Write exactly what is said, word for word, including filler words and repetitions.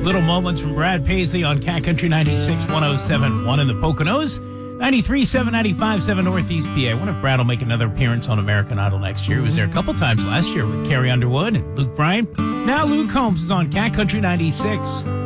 Little moments from Brad Paisley on Cat Country ninety-six one oh seven point one in the Poconos, ninety-three point seven, ninety-five point seven Northeast P A. I wonder if Brad will make another appearance on American Idol next year. He was there a couple times last year with Carrie Underwood and Luke Bryan. Now Luke Combs is on Cat Country ninety-six.